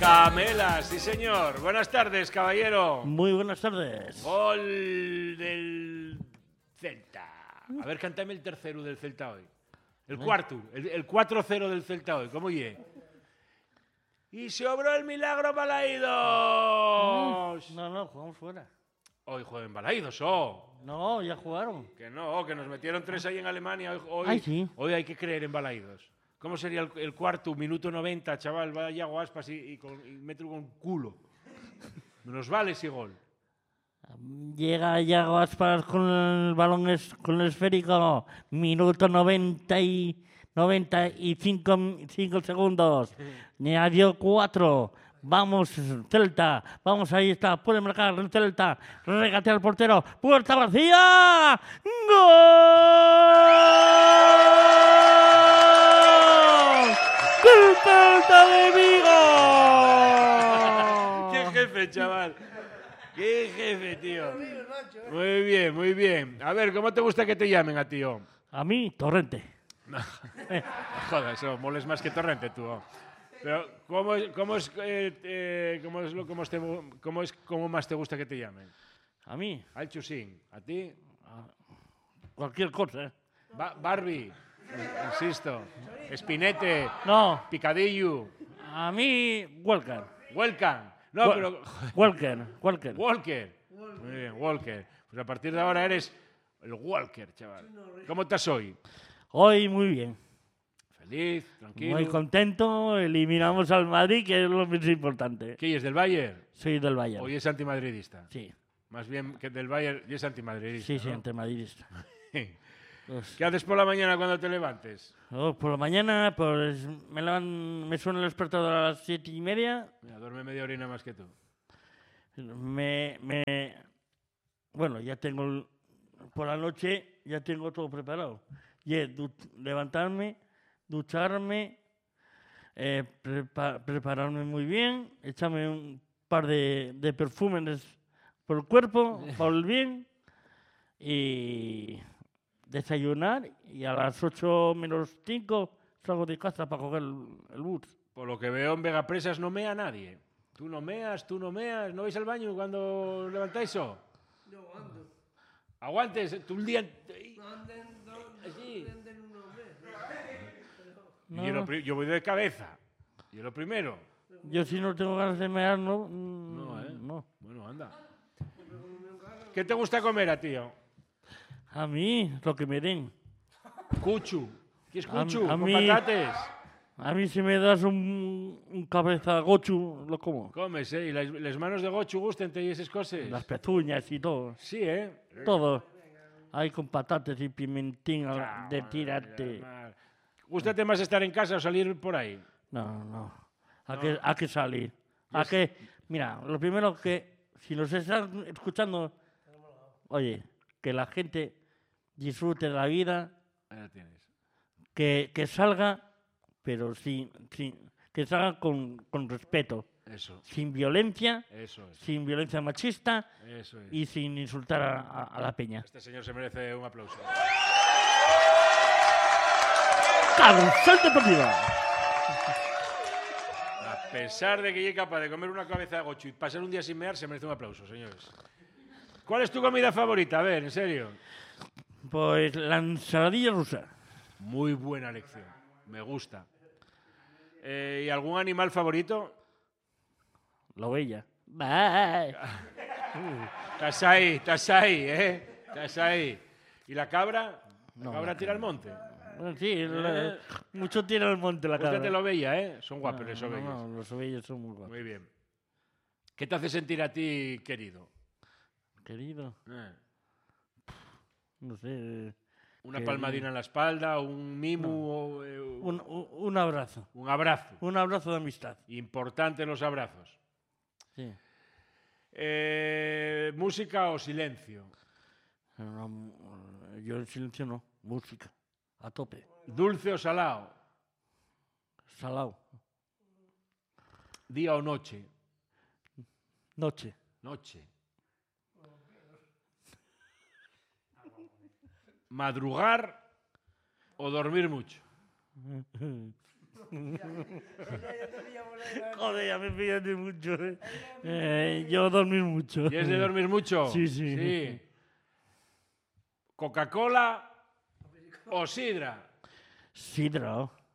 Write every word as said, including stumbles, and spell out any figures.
Camela, sí señor. Buenas tardes, caballero. Muy buenas tardes. Gol del Celta. A ver, cántame el tercero del Celta hoy. El cuarto, el, el cuatro cero del Celta hoy. ¿Cómo ye? Y sobró el milagro Balaídos. No, no, jugamos fuera. Hoy juegan Balaídos, oh. No, ya jugaron. Que no, que nos metieron tres ahí en Alemania. Hoy, hoy, Ay, sí. Hoy hay que creer en Balaídos. ¿Cómo sería el, el cuarto, minuto noventa, chaval? Va Iago Aspas y, y, con, y mete con culo. Nos vale ese gol. Llega Iago Aspas con el balón es, con el esférico. Minuto noventa y noventa y cinco, cinco segundos. Añadió cuatro. Vamos, Celta. Vamos, ahí está. Puede marcar el Celta. Regatea al portero. Puerta vacía. ¡Gol! ¡Del Celta de Vigo! ¡Qué jefe, chaval! ¡Qué jefe, tío! Muy bien, muy bien. A ver, ¿cómo te gusta que te llamen a tío? A mí, Torrente. No. Joder, eso moles más que Torrente, tú. Pero, ¿cómo es, cómo es, eh, eh, cómo es, lo, cómo es, te, cómo es cómo más te gusta que te llamen? A mí, Al Chusín. ¿A ti? cualquier cosa, ¿eh? Ba Barbie. Insisto. Espinete. No, Picadillo. a mí, Walker. Welcome. No, Wa- pero... Walker, Walker. Walker. Muy bien, Walker. Pues a partir de ahora eres el Walker, chaval. ¿Cómo estás hoy? Hoy muy bien. Feliz, tranquilo. Muy contento. Eliminamos al Madrid, que es lo más importante. ¿Qué es del Bayern? Soy del Bayern. ¿O es antimadridista? Sí, Más bien que del Bayern y es antimadridista. sí, sí, ¿no? antimadridista. Pues, ¿Qué haces por la mañana cuando te levantes? oh, por la mañana, pues me, levan- me suena el despertador a las siete y media. Mira, duerme media horina más que tú. Me, me, bueno, ya tengo, el- por la noche ya tengo todo preparado. Y es du- levantarme, ducharme, eh, prepa- prepararme muy bien, echarme un par de, de perfumes por el cuerpo, por el bien, y desayunar, y a las ocho menos cinco salgo de casa para coger el, el bus. Por lo que veo en Vegapresas no mea nadie. Tú no meas, tú no meas. ¿No vais al baño cuando levantáis eso? No, ando. Aguantes, tú un día... No anden, no, Así. no anden unos meses. Yo, lo pri- yo voy de cabeza. Yo lo primero. Yo si no tengo ganas de mear, no. No, ¿eh? no. Bueno, anda. ¿Qué te gusta comer a tío? A mí, lo que me den. Cuchu. ¿Qué es A- cuchu? a Con mí- patates. A mí si me das un, un cabeza gochu, lo como. Comes, ¿eh? ¿Y las, las manos de gochu gusten y esas cosas? Las pezuñas y todo. Sí, ¿eh? Todo. Ahí con patatas y pimentín a la- Chao, de madre tirarte. mía. ¿Gústate más estar en casa o salir por ahí? No, no. Hay que, hay que salir. Hay que, mira, lo primero que, si nos están escuchando, oye, que la gente disfrute de la vida, Ahí la tienes. que, que salga, pero sin, sin- que salga con, con respeto, Eso, sin violencia, eso es. sin violencia machista Eso es. y sin insultar a, a- a la peña. Este señor se merece un aplauso. ¡Carrusel Deportivo! A pesar de que llegue capaz de comer una cabeza de gochu y pasar un día sin mear, se merece un aplauso, señores. ¿Cuál es tu comida favorita? A ver, en serio. Pues la ensaladilla rusa. Muy buena elección. Me gusta. Eh, ¿Y algún animal favorito? Lo bella. Bah. Estás ahí, estás ahí, ¿eh? Estás ahí. ¿Y la cabra? ¿La No, cabra la tira al monte? Bueno, sí, la- mucho tira al monte la Usted cabra. te lo veía, ¿eh? Son guapos No, los no, ovellos. no, los ovellos son muy guapos. Muy bien. ¿Qué te hace sentir a ti, querido? Querido, Eh, no sé. ¿Una Que- palmadina en la espalda, un mimo, o, eh, Un, un- un abrazo. un abrazo? Un abrazo de amistad. Importante los abrazos. Sí. Eh, ¿Música o silencio? No, no, yo en silencio no. Música. A tope. ¿Dulce o salado? Salao. ¿Día o noche? Noche. Noche. ¿Madrugar o dormir mucho? Joder, ya me pillas de mucho. ¿eh? Eh, yo dormir mucho. ¿Y es de dormir mucho? Sí, sí. Sí. ¿Coca-Cola o sidra? Sidra.